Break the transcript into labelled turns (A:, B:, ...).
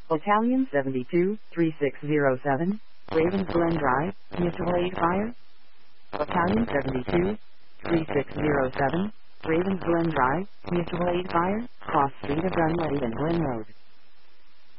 A: Battalion 72, 3607, Ravens Glen Drive, Mutual Aid Fire. Battalion 72, 3607, Ravens Glen Drive, Mutual Aid Fire, cross street of Dunleavy and Glen Road.